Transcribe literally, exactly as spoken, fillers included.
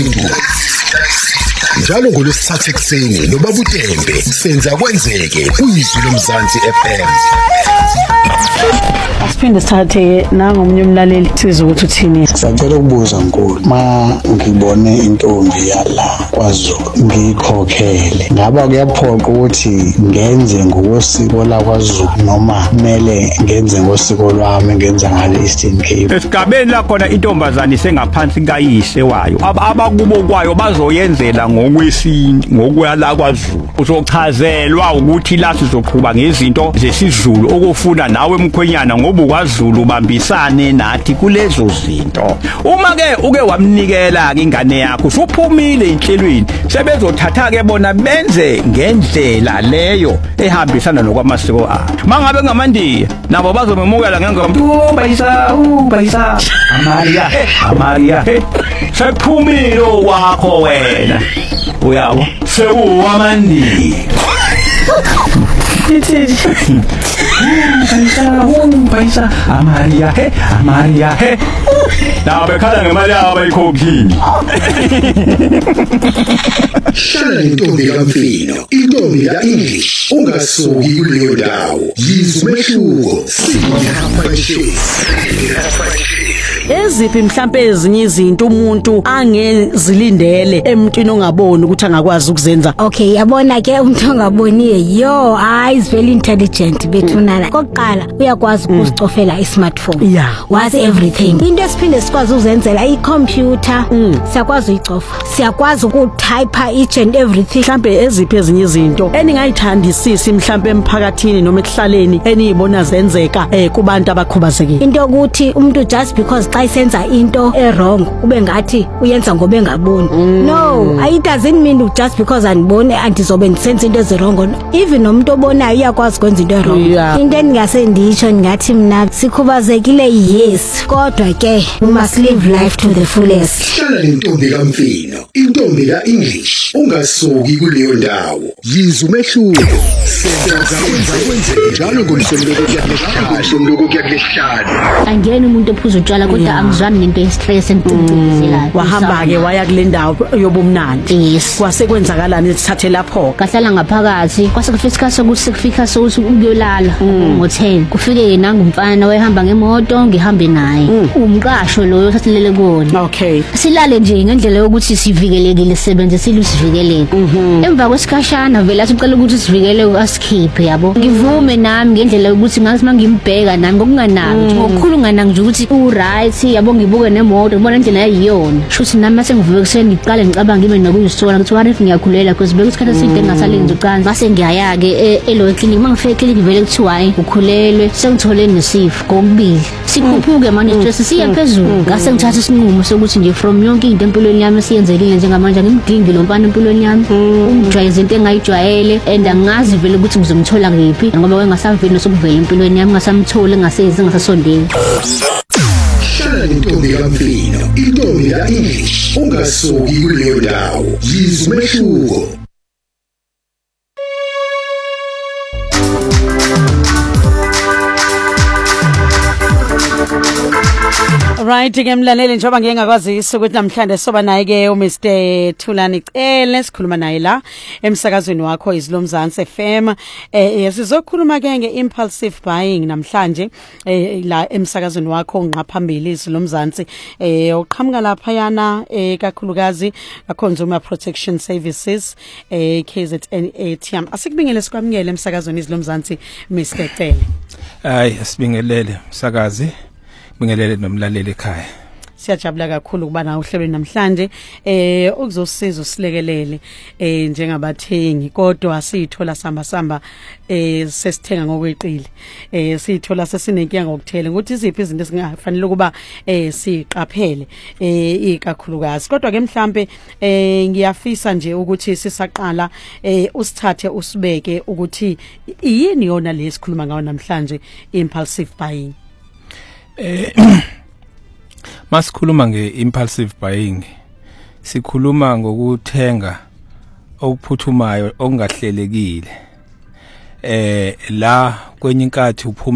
Njalo ngolesithathu ekseni noBaba uTembe senza kwenzeke kuyizwi loMzansi F M. Asiphinde sithathe nangomunye umlaleli sizwe ukuthi uthini. Sicela ukubuza nkulu ma ngibone intombi yala kwaZulu ngikhokhele ngaba kuyaphoqa ukuthi ngenze ngokosiko la kwaZulu noma kumele ngenze ngosiko lwami ngenza ngale Eastern Cape. Esigabeni la khona intombazana isengaphansi kayise wayo abakubo kwayo bazoyenzela ngokwesintu ngokwala kwaZulu. Uzochazelwa ukuthi la sizoqhubha ngezinto zesiZulu okufuna nawe emkhwenyana ngoba kwaZulu bambisane nathi kulezo zinto. Uma ke uke wamnikela ingane yakho usuphumile inhlelweni sebezothatha ke bona benze ngendlela leyo ehambisana nokwamasiko abo. Mangabe ngamandiya nabo bazomemukela ngengoma bayisa ubayisa Amaria Amaria sephumile wakho wena uyabo sewuwamandiya. Paisa, um, paisa, Amaria, he, Amaria, he. Now, bekhala ngemali yabo ayikhokhile. Shana intombi kaMfino, intombi kaEnglish, ungasuki kuleyo ndawo. Yizwe umehluko, singapha ishisi. Eziphi mhlambe ezinye izinto umuntu angezilindele emntwini ongaboni ukuthi angakwazi ukuzenza? Okay, yabona ke umuntu ongaboniye yo hayi is very intelligent bethunana. Kokuqala uyakwazi ukuzicofela i-smartphone. Yeah. Was everything. Into esiphinde sikwazi ukuzenzela i-computer. Siyakwazi uyicofa. Siyakwazi ukutype each and everything. Mhlambe eziphi ezinye izinto eningayithandisisi mhlambe emphakathini noma ekuhlaleni eniyibona zenzeka eh kubantu abakhubazekile? Into ukuthi umuntu just because xa isenza into e-wrong ube ngathi uyenza ngoba engaboni. No, it doesn't mean just because anibone andizobe ndisenza into ezi-wrong. Even nomuntu obonayo uyakwazi ukwenza into e-wrong. Into engase ndisho ngathi mina sikhubazekile yes kodwa ke we must live life to the fullest. Shana intombi kaMfino, intombi kaEnglish, ungasuki kuleyo ndawo. Yizwe umehluko, senza kwenzeke njalo ngomsombuluko kuyakulehlala. Angene umuntu ophuza utshwala kodwa angizwani nento ye-stress entintilizelayo. Wahamba ke waya kule ndawo yobumnandi. Yes. Kwase kwenzakalani sithathe lapho? Kahlala ngaphakathi kwase kufika isikhathi sokuthi kufika sokuthi ukuyolala ngo ten kufike ke nangumfana wayehamba ngemoto ngihambe naye umqasho loyo sasilele kona. Okay. Silale nje ngendlela yokuthi sivikelekile sisebenze silusivikeleke. Emva kwesikhashana vele asicela ukuthi sivikele asikhiphe yabo. Ngivume nami ngendlela yokuthi ngathi mangimbheka nami ngokunganaki ngokukhulungana nje ukuthi u-right yabo ngibuke nemoto ngibona indlela yayiyona. Shuthi nami sengivuke kuseni ngiqale ngicabanga ngibe nokuyisola ukuthi what if ngiyakhulela because bekuthi isikhathi eside ngasalenza ucansi base ngiyaya ke elo clinic mangifike clinic vele kuthiwa hayi ukhulelwe sengithole nesifo kokubili sikhuphuke manje stress siya phezulu ngase ngithatha isinqumo sokuthi nje from yonke into empilweni yami siyenzekile njengamanje ngimdingi lo mfana empilweni yami umjwayeze into engayijwayele and angazi vele ukuthi ngizomthola ngiphi ngoba wengasavini sokuvela empilweni yami ngasamthola ngasezi ngasasondeli. Shana intombi kaMfino, intombi kaEnglish, ungasuki kuleyo ndawo. Yizwe umehluko. Right ke mlaleli njoba ngeke ngakwazisa ukuthi namhlanje soba naye ke u Mister Thulani Cele sikhuluma naye la emsakazweni wakho izilomzansi F M. Eh sizokhuluma ke ngeimpulsive buying namhlanje eh la emsakazweni wakho onqaphambili izilomzansi eh uqhamuka lapha yana ekakhulukazi kaConsumer Protection Services eh K Z N A T M. Asikubingele sikwamukele emsakazweni izilomzansi Mister Cele. Hayi asibingelele msakazi. Bingelele nomlaleli ekhaya. Siyajabula kakhulu kuba na uhlelweni namhlanje eh ukuzosiza usilekelele eh njengabathengi kodwa asithola samba samba eh sesithenga ngokweqile eh sithola sesinenkinga ngokuthele ukuthi iziphi izinto esingafanele kuba eh siqaphele eh ikakhulukazi kodwa ke mhlambe eh ngiyafisa nje ukuthi sisaqala eh usithathe usibeke ukuthi yini yona lesikhuluma ngayo namhlanje impulsive buying. Eh masikhuluma nge-impulsive buying sikhuluma ngokuthenga okuphuthumayo okungahlelekile eh la kwenye inkathi